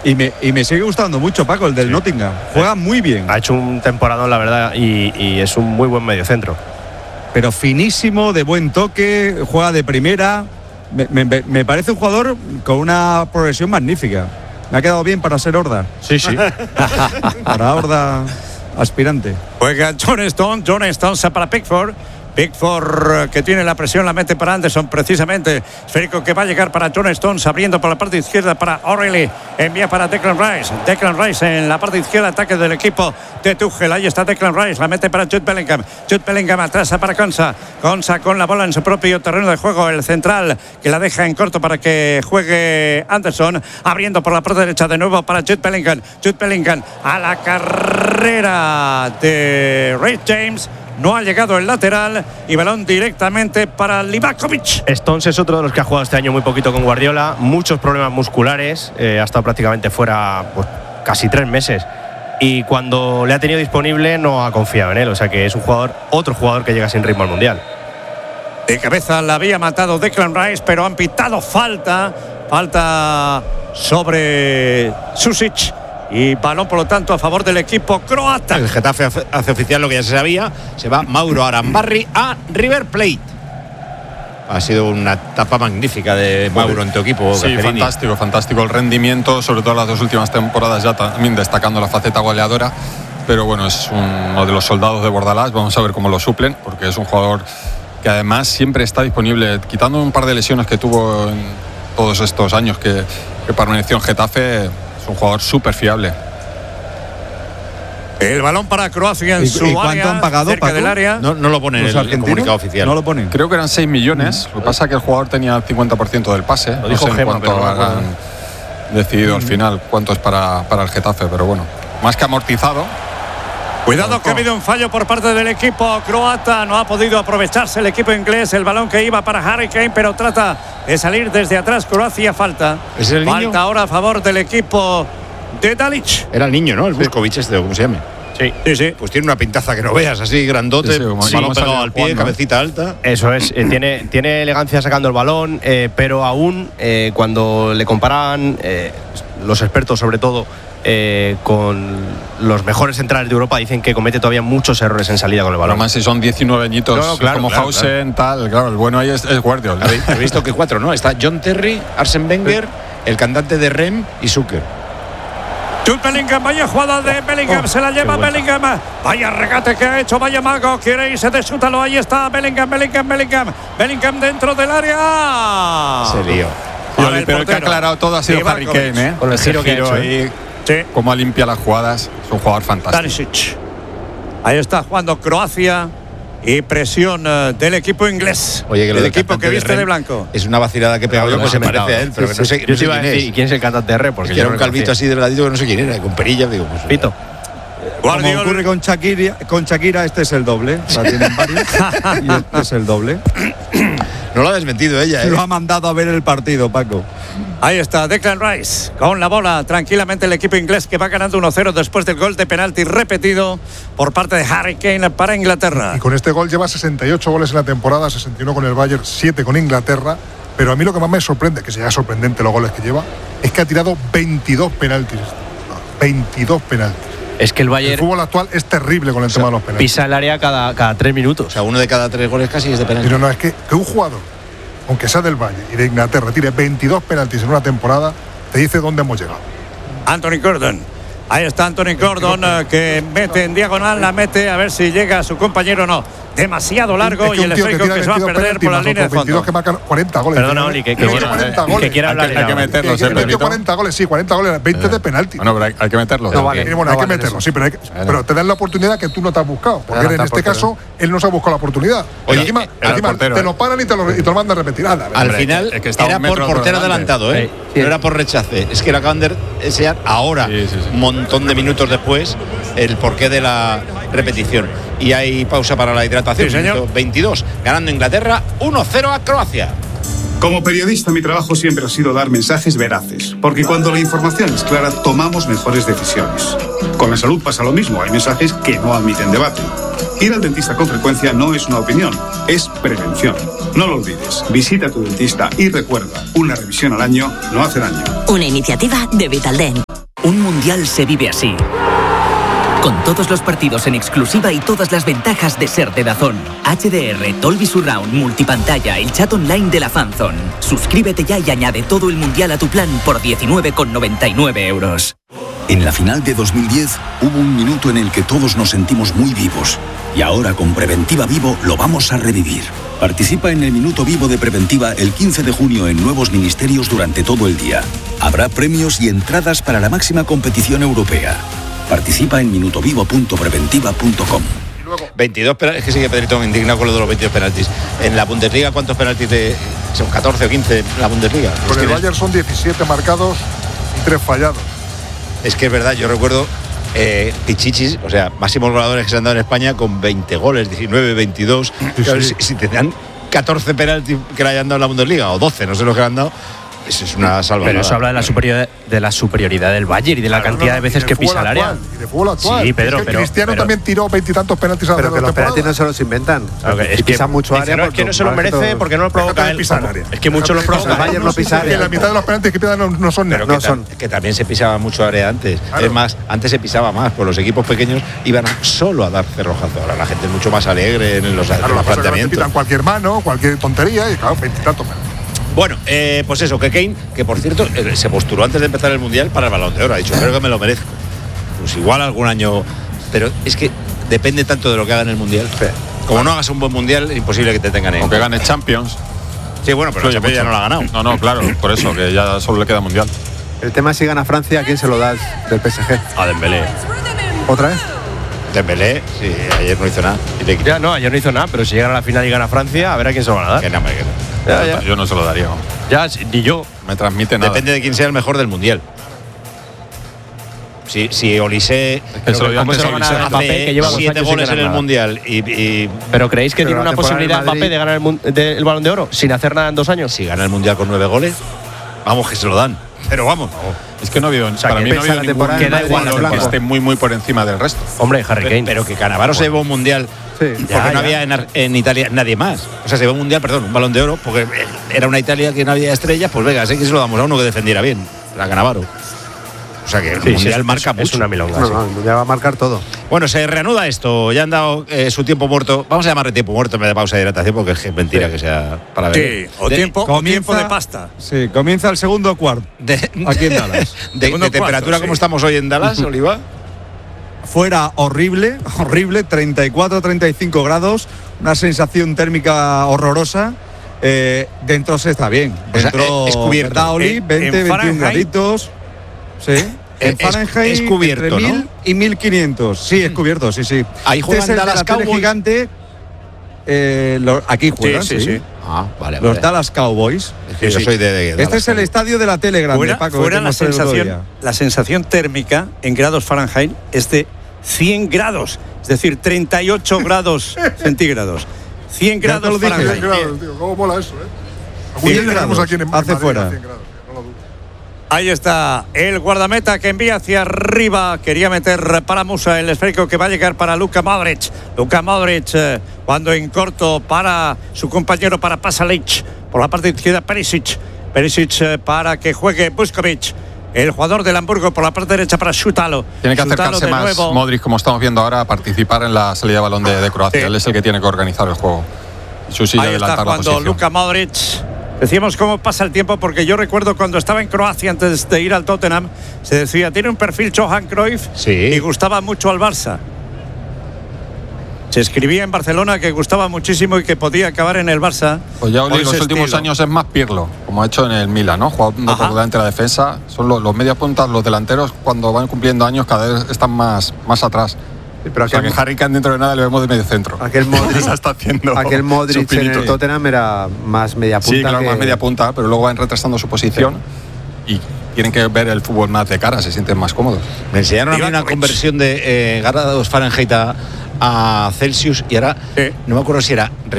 Y me sigue gustando mucho, Paco, el del Nottingham. Juega muy bien. Ha hecho un temporadón, la verdad, y es un muy buen mediocentro. Pero finísimo, de buen toque, juega de primera. Me parece un jugador con una progresión magnífica. Me ha quedado bien para ser Horda. Sí. Para Horda aspirante. Juega John Stones para Pickford, que tiene la presión, la mete para Anderson precisamente. Esférico que va a llegar para John Stones, abriendo por la parte izquierda para O'Reilly. Envía para Declan Rice en la parte izquierda, ataque del equipo de Tuchel. Ahí está Declan Rice, la mete para Jude Bellingham atrás para Konsa con la bola en su propio terreno de juego. El central que la deja en corto para que juegue Anderson, abriendo por la parte derecha de nuevo para Jude Bellingham a la carrera de Reece James. No ha llegado el lateral y balón directamente para Livakovic. Stones es otro de los que ha jugado este año muy poquito con Guardiola. Muchos problemas musculares. Ha estado prácticamente fuera casi 3 meses. Y cuando le ha tenido disponible no ha confiado en él. O sea que es otro jugador que llega sin ritmo al Mundial. De cabeza la había matado Declan Rice, pero han pitado falta sobre Susic. Y balón, por lo tanto, a favor del equipo croata. El Getafe hace oficial lo que ya se sabía. Se va Mauro Arambarri a River Plate. Ha sido una etapa magnífica de Mauro en tu equipo. Sí, Gasperini. fantástico el rendimiento, sobre todo las 2 últimas temporadas, ya también destacando la faceta goleadora. Pero bueno, es uno de los soldados de Bordalás. Vamos a ver cómo lo suplen, porque es un jugador que además siempre está disponible, quitando un par de lesiones que tuvo en todos estos años que permaneció en Getafe. Un jugador súper fiable. El balón para Croacia en su área. ¿Y cuánto han pagado, cerca Paco? del área? No lo ponen en el comunicado oficial. No lo ponen. Creo que eran 6 millones. Lo que pasa es que el jugador tenía el 50% del pase. Lo dijo no sé Gemma, en cuánto pero han decidido al final cuánto es para el Getafe, pero bueno, más que amortizado. Cuidado que ha habido un fallo por parte del equipo croata. No ha podido aprovecharse el equipo inglés. El balón que iba para Harry Kane, pero trata de salir desde atrás. Croacia falta. ¿Es el niño? Falta ahora a favor del equipo de Dalic. Era el niño, ¿no? El Vuskovic este, o como se llame. Sí. Pues tiene una pintaza que no veas, así grandote, Sí, como balón vamos a pegado salir al pie, jugando, cabecita alta. Eso es, tiene elegancia sacando el balón, pero aún cuando le comparan los expertos sobre todo con los mejores centrales de Europa, dicen que comete todavía muchos errores en salida con el balón. Además, si son 19 añitos como Hausen, tal, claro, el bueno ahí es Guardiola. He visto que 4, ¿no? Está John Terry, Arsene Wenger, el cantante de Rem y Zucker. Jude Bellingham, vaya jugada de Bellingham, se la lleva Bellingham. Vaya regate que ha hecho, vaya mago, quiere irse de sútalo, ahí está Bellingham dentro del área. Se lío. Pero el que ha aclarado todo ha sido Harry Kane, Con el giro que ha hecho, ahí, Sí. cómo limpia las jugadas, es un jugador fantástico. Danisic. Ahí está jugando Croacia y presión del equipo inglés. Oye, que el equipo que viste de blanco. Es una vacilada que he pegado yo, pues se parece a él, pero que no sé, Yo te iba a decir, ¿y quién es el cantante de Rem? Porque era un calvito así delgadito que no sé quién era, con perilla, digo, pues. Pito. Como ocurre con Shakira, este es el doble. La tienen varios y este es el doble. No lo ha desmentido ella, ¿eh? Lo ha mandado a ver el partido, Paco. Ahí está Declan Rice con la bola. Tranquilamente el equipo inglés que va ganando 1-0 después del gol de penalti repetido por parte de Harry Kane para Inglaterra. Y con este gol lleva 68 goles en la temporada, 61 con el Bayern, 7 con Inglaterra. Pero a mí lo que más me sorprende, que sea sorprendente los goles que lleva, es que ha tirado 22 penaltis. 22 penaltis. Es que el Bayern, El fútbol actual es terrible con el tema de los penaltis. pisa el área cada 3 minutos. O sea, uno de cada 3 goles casi es de penalti. Pero no, es que un jugador, aunque sea del Valle y de Inglaterra, tire 22 penaltis en una temporada, te dice dónde hemos llegado. Anthony Gordon. Ahí está Anthony Gordon que mete en diagonal, la mete a ver si llega a su compañero o no. Demasiado largo y el esférico que se va a perder por la línea de fondo. 22 que marcan 40 goles. Perdona, Oli, que quiera hablar. Hay que meterlos, Que metió 40 goles, sí, 40 goles, 20 de penalti. Bueno, pero hay que meterlos. No vale. Bueno, hay que meterlos, sí, pero te dan la oportunidad que tú no te has buscado. Porque en este caso, él no se ha buscado la oportunidad. Oye, encima portero, te lo paran y te lo mandan a repetir. Al final es que estaba era un por metro por portero delante. adelantado, ¿eh? Sí. No era por rechace. Es que lo acaban de enseñar ahora, Sí. un montón de minutos después, el porqué de la repetición. Y hay pausa para la hidratación. Sí, señor. Minuto 22, ganando Inglaterra 1-0 a Croacia. Como periodista, mi trabajo siempre ha sido dar mensajes veraces, porque cuando la información es clara, tomamos mejores decisiones. Con la salud pasa lo mismo, hay mensajes que no admiten debate. Ir al dentista con frecuencia no es una opinión, es prevención. No lo olvides, visita a tu dentista y recuerda, una revisión al año no hace daño. Una iniciativa de Vitaldent. Un mundial se vive así. Con todos los partidos en exclusiva y todas las ventajas de ser de DAZN. HDR, Dolby Surround, multipantalla, el chat online de la Fanzone. Suscríbete ya y añade todo el mundial a tu plan por 19,99 euros. En la final de 2010 hubo un minuto en el que todos nos sentimos muy vivos. Y ahora con Preventiva Vivo lo vamos a revivir. Participa en el Minuto Vivo de Preventiva el 15 de junio en nuevos ministerios durante todo el día. Habrá premios y entradas para la máxima competición europea. Participa en minutovivo.preventiva.com. 22 penaltis, es que sigue Pedrito indignado con lo de los 22 penaltis. En la Bundesliga, ¿cuántos penaltis son 14 o 15 en la Bundesliga? Con el Bayern son 17 marcados y 3 fallados. Es que es verdad, yo recuerdo Pichichis, o sea, máximos goleadores que se han dado en España con 20 goles, 19, 22. Claro, si te dan 14 penaltis que le hayan dado en la Bundesliga, o 12, no sé los que le han dado. Eso es una salvajada. Pero eso habla de la superioridad del Bayern y de la cantidad de veces que pisa el área. Y de fútbol actual. Sí, Pedro, es que Cristiano también tiró 20 y tantos penaltis a la Pero que los penaltis no se los inventan. Es que pisan mucho área. No, es que no se lo merece porque no lo provoca él. Es que muchos lo provocan. El Bayern no pisa área. Que la mitad de los penaltis que pisan no son. Pero que también se pisaba mucho área antes. Claro. Es más, antes se pisaba más, pues los equipos pequeños iban solo a dar cerrojazo. Ahora la gente es mucho más alegre en los planteamientos. Pitan cualquier mano, cualquier tontería y claro, 20 y tantos penaltis. Bueno, pues eso, que Kane, que por cierto se postuló antes de empezar el Mundial para el Balón de Oro, ha dicho, creo que me lo merezco. Pues igual algún año, pero es que depende tanto de lo que haga en el Mundial. Como no hagas un buen Mundial, es imposible que te tengan en. O que gane Champions. Sí, bueno, pero Champions ya no lo ha ganado. No, claro, por eso, que ya solo le queda Mundial. El tema es si gana Francia, ¿a quién se lo das del PSG? A Dembélé. ¿Otra vez? Dembélé, sí, ayer no hizo nada. Ya, no, ayer no hizo nada, pero si llega a la final y gana Francia, a ver a quién se lo van a dar. Que no. Ya. Yo no se lo daría. Ya, ni yo. Me transmite nada. Depende de quién sea el mejor del Mundial. Si Olise hace 7 goles en el Mundial ¿Pero creéis que tiene una posibilidad Mbappé de ganar el Balón de Oro sin hacer nada en 2 años? Si gana el Mundial con 9 goles, vamos que se lo dan. Pero vamos. Es que no ha habido, para mí no ha habido ningún jugador que esté muy por encima del resto. Hombre, Harry Kane. Pero que Cannavaro se llevó un Mundial porque no había en Italia nadie más. O sea, se llevó un Mundial, un Balón de Oro, porque era una Italia que no había estrellas, pues venga, sé que se lo damos a uno que defendiera bien, a Cannavaro. O sea que el Mundial marca mucho. Es una milonga. No, el Mundial va a marcar todo. Bueno, se reanuda esto. Ya han dado su tiempo muerto. Vamos a llamarle tiempo muerto en vez de pausa de hidratación porque es mentira que sea para ver. Sí, o tiempo de pasta. Sí, comienza el segundo cuarto. Aquí en Dallas. de temperatura, como estamos hoy en Dallas, Oliva. Fuera horrible, 34-35 grados, una sensación térmica horrorosa. Dentro se está bien. Dentro es cubierto. ¿Verdad, Oli? 20-21 graditos. Sí. En Fahrenheit es cubierto, entre 1000 y 1500. Sí, es cubierto, sí. Ahí juegan Dallas Cowboys gigante. Aquí juegan, sí. Ah, vale. Los Dallas Cowboys. Es que yo soy de Dallas. Este es el estadio de la tele grande, Paco. Fuera la sensación térmica en grados Fahrenheit es de 100 grados. Es decir, 38 grados centígrados. 100 grados Fahrenheit. 100 grados, tío. ¿Cómo mola eso, 100 grados aquí en hace Madrid, fuera. 100 grados. Ahí está el guardameta que envía hacia arriba. Quería meter para Musa el esférico que va a llegar para Luka Modric. Luka Modric cuando en corto para su compañero, para Pasalic. Por la parte izquierda Perisic. Perisic para que juegue Busquets. El jugador del Hamburgo por la parte derecha para Šutalo. Tiene que acercarse más Modric, como estamos viendo ahora, a participar en la salida de balón de Croacia. Él es el que tiene que organizar el juego. Ahí está cuando Luka Modric. Decíamos cómo pasa el tiempo, porque yo recuerdo cuando estaba en Croacia antes de ir al Tottenham, se decía, tiene un perfil Johan Cruyff y gustaba mucho al Barça. Se escribía en Barcelona que gustaba muchísimo y que podía acabar en el Barça. Pues ya en los últimos años es más Pirlo, como ha hecho en el Milan, ¿no? Jugando por delante de la defensa. Son los medias puntas, los delanteros, cuando van cumpliendo años, cada vez están más atrás. Sí, pero o sea que Harry Kane dentro de nada le vemos de medio centro. Aquel Modric, está haciendo aquel Modric en el Tottenham era más media punta. Sí, claro, más media punta, pero luego van retrasando su posición y tienen que ver el fútbol más de cara, se sienten más cómodos. Me enseñaron a mí una conversión de grados Fahrenheit a Celsius y ahora no me acuerdo si era